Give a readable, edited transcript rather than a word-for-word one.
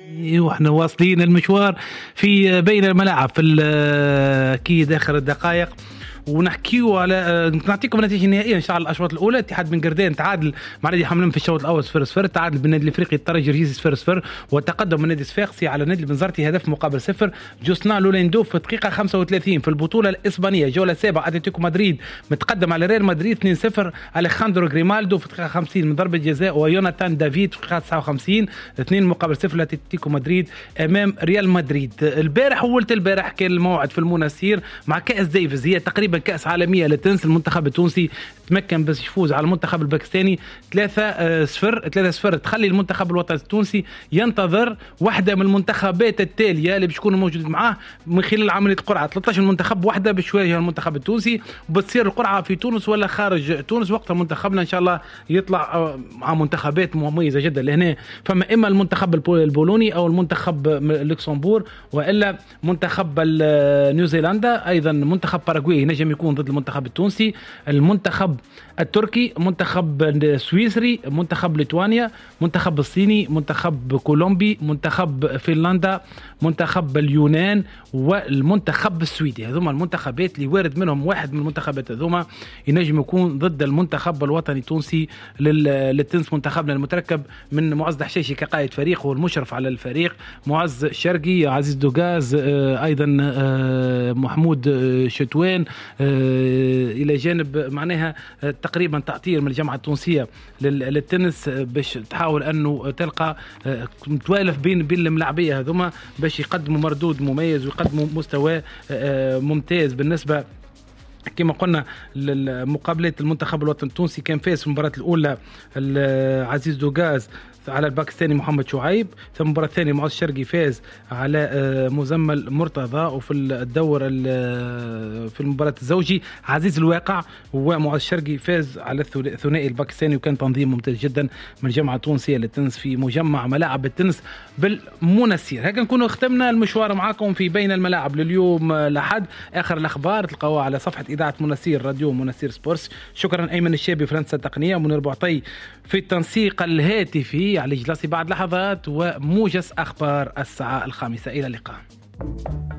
واحنا واصلين المشوار في بين الملاعب في اكيد اخر الدقائق، ونحكيو على نعطيكم النتيجه النهائيه ان شاء الله. الاشواط الاولى اتحاد بن قردان تعادل مع نادي حملان في الشوط الاول 0-0، تعادل بالنادي الافريقي الترجي الرئيسي 0-0، وتقدم النادي الصفاقسي على نادي البنزرتي هدف مقابل 0. جوسنا لوليندو في الدقيقه 35 في البطوله الاسبانيه جوله سابعه اتلتيكو مدريد متقدم على ريال مدريد 2-0. اليخاندرو غريمالدو في الدقيقه 50 من ضربه جزاء، ويوناتان دافيد في الدقيقه 59 2-0 لاتلتيكو مدريد امام ريال مدريد. البارح ولت البارح كان الموعد في المناسير مع كاس ديفيز، هي تقريبا كأس عالمية للتنس. المنتخب التونسي تمكن بس يفوز على المنتخب الباكستاني 3-0 تخلي المنتخب الوطني التونسي ينتظر واحدة من المنتخبات التالية اللي بيكونوا موجود معاه من خلال عملية قرعة. 13 منتخب واحدة باش يواجه المنتخب التونسي، وبتصير القرعة في تونس ولا خارج تونس. وقت منتخبنا إن شاء الله يطلع مع منتخبات مميزة جدا لهنا، فما إما المنتخب البولوني أو المنتخب لوكسمبور، وإلا منتخب نيوزيلندا، أيضا منتخب باراغواي نجم يكون ضد المنتخب التونسي، المنتخب التركي، منتخب السويسري، منتخب ليتوانيا، منتخب الصيني، منتخب كولومبي، منتخب فنلندا، منتخب اليونان، والمنتخب السويدي. هذوما المنتخبات اللي وارد منهم واحد من المنتخبات هذوما ينجم يكون ضد المنتخب الوطني التونسي للتنس. منتخبنا المتركب من معز دحشيشي كقائد فريق والمشرف على الفريق، معز شرقي، عزيز دوغاز، ايضا محمود شتوان، الى جانب معناها تقريبا تعطير من الجامعه التونسيه للتنس باش تحاول انه تلقى متوالف بين الملاعبيه هذوما باش يقدموا مردود مميز ويقدموا مستوى ممتاز. بالنسبه كما قلنا مقابلات المنتخب الوطني التونسي كان فاز في المباراة الأولى عزيز دوغاز على الباكستاني محمد شعيب، ثم المباراة الثانية معز شرقي فاز على مزمل مرتضى، وفي الدور في المباراة الزوجي عزيز الواقع ومعز شرقي فاز على الثنائي الباكستاني، وكان تنظيم ممتاز جدا من الجامعة التونسية للتنس في مجمع ملاعب التنس بالمنسير. هكذا نكونوا ختمنا المشوار معكم في بين الملاعب لليوم لحد آخر الأخبار تلقوها على صفحة إذاعة منسير راديو منسير سبورتس. شكرا أيمن الشابي فرنسا التقنية، ومنير بوعطي في التنسيق الهاتفي. على إجلاسي بعد لحظات وموجز أخبار الساعة 5. إلى اللقاء.